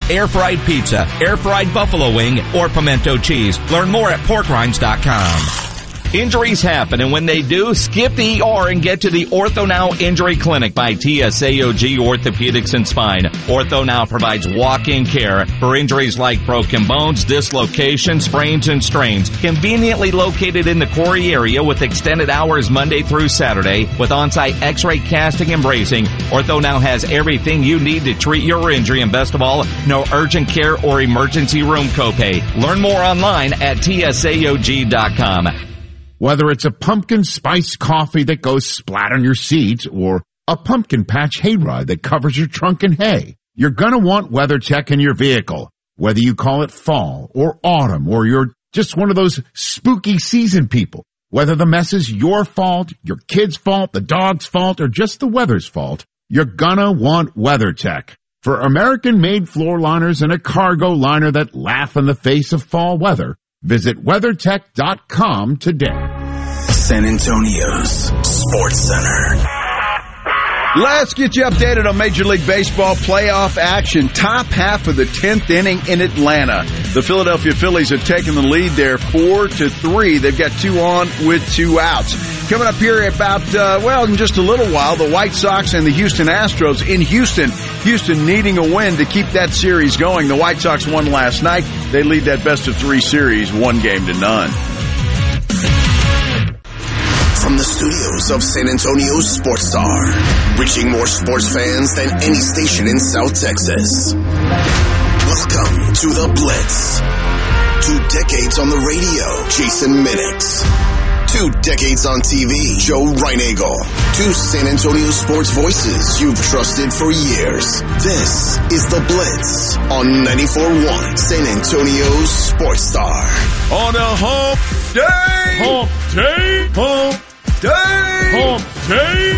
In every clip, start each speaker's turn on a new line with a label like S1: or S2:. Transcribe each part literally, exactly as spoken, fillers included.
S1: air-fried pizza, air-fried buffalo wing, or pimento cheese. Learn more at pork rinds dot com. Injuries happen, and when they do, skip the E R and get to the OrthoNow Injury Clinic by T S A O G Orthopedics and Spine. OrthoNow provides walk-in care for injuries like broken bones, dislocations, sprains, and strains. Conveniently located in the Quarry area with extended hours Monday through Saturday with on-site x-ray casting and bracing, OrthoNow has everything you need to treat your injury, and best of all, no urgent care or emergency room copay. Learn more online at T S A O G dot com.
S2: Whether it's a pumpkin spice coffee that goes splat on your seat or a pumpkin patch hayride that covers your trunk in hay, you're gonna want WeatherTech in your vehicle. Whether you call it fall or autumn or you're just one of those spooky season people, whether the mess is your fault, your kid's fault, the dog's fault, or just the weather's fault, you're gonna want WeatherTech. For American-made floor liners and a cargo liner that laugh in the face of fall weather, visit WeatherTech dot com today.
S3: San Antonio's Sports Center.
S4: Let's get you updated on Major League Baseball playoff action. Top half of the tenth inning in Atlanta. The Philadelphia Phillies have taken the lead there four to three. They've got two on with two outs. Coming up here about, uh, well, in just a little while, the White Sox and the Houston Astros in Houston. Houston needing a win to keep that series going. The White Sox won last night. They lead that best of three series one game to none.
S3: From the studios of San Antonio's Sports Star, reaching more sports fans than any station in South Texas. Welcome to The Blitz. Two decades on the radio, Jason Minix. Two decades on T V, Joe Reinagle. Two San Antonio sports voices you've trusted for years. This is The Blitz on ninety-four point one San Antonio's Sports Star.
S4: On a hump day!
S2: Hump day!
S4: Hump day!
S2: Hump day!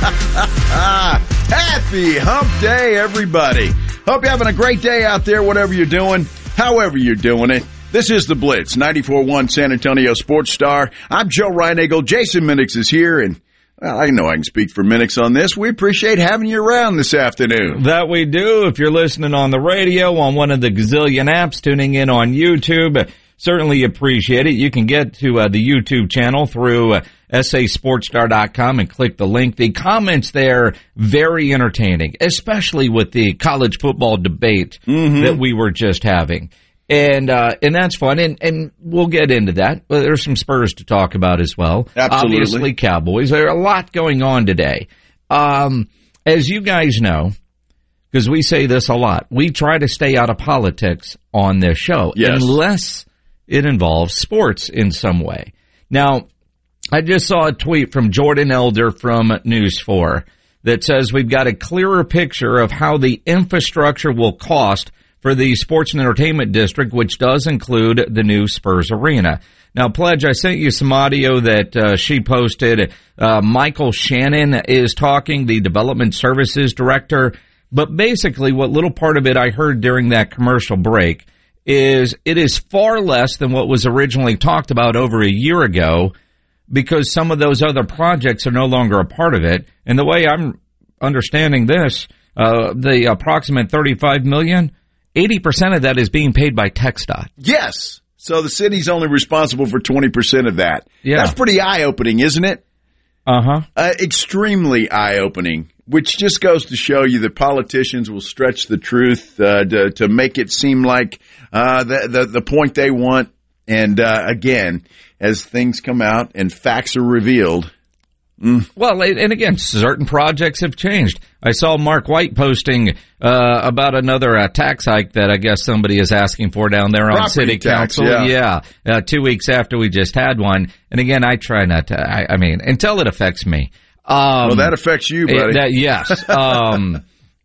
S4: Happy hump day, everybody. Hope you're having a great day out there, whatever you're doing, however you're doing it. This is The Blitz, ninety-four point one San Antonio Sports Star. I'm Joe Reinagle. Jason Minix is here, and well, I know I can speak for Minix on this. We appreciate having you around this afternoon.
S1: That we do. If you're listening on the radio, on one of the gazillion apps, tuning in on YouTube, certainly appreciate it. You can get to uh, the YouTube channel through uh, S A sports star dot com and click the link. The comments there, very entertaining, especially with the college football debate mm-hmm. that we were just having. And, uh, and that's fun. And, and we'll get into that. Well, there's some Spurs to talk about as well.
S4: Absolutely.
S1: Obviously, Cowboys. There's a lot going on today. Um, as you guys know, because we say this a lot, we try to stay out of politics on this show.
S4: Yes.
S1: Unless it involves sports in some way. Now, I just saw a tweet from Jordan Elder from News four that says we've got a clearer picture of how the infrastructure will cost for the Sports and Entertainment District, which does include the new Spurs Arena. Now, Pledge, I sent you some audio that uh, she posted. Uh, Michael Shannon is talking, the Development Services Director. But basically, what little part of it I heard during that commercial break is it is far less than what was originally talked about over a year ago because some of those other projects are no longer a part of it. And the way I'm understanding this, uh, the approximate thirty-five million dollars, eighty percent of that is being paid by TxDOT.
S4: Yes. So the city's only responsible for twenty percent of that.
S1: Yeah.
S4: That's pretty eye-opening, isn't it?
S1: Uh-huh.
S4: Uh, extremely eye-opening, which just goes to show you that politicians will stretch the truth uh, to, to make it seem like uh, the, the, the point they want. And, uh, again, as things come out and facts are revealed. Mm.
S1: Well, and again, certain projects have changed. I saw Mark White posting uh, about another uh, tax hike that I guess somebody is asking for down there on
S4: Property
S1: City
S4: tax,
S1: Council.
S4: yeah,
S1: yeah uh, two weeks after we just had one. And again, I try not to, I, I mean, until it affects me. Um,
S4: well, that affects you, buddy.
S1: It, that, yes. um,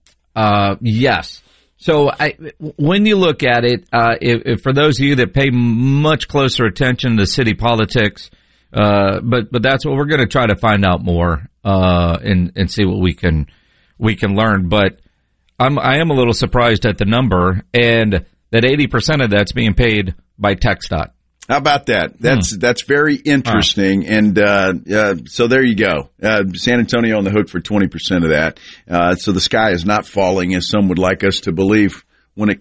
S1: uh, yes. So I, when you look at it, uh, if, if for those of you that pay much closer attention to city politics, Uh, but, but that's what we're going to try to find out more, uh, and, and see what we can, we can learn. But I'm, I am a little surprised at the number and that eighty percent of that's being paid by TxDOT.
S4: How about that? That's, hmm. that's very interesting. Huh. And, uh, uh, so there you go. Uh, San Antonio on the hook for twenty percent of that. Uh, so the sky is not falling as some would like us to believe.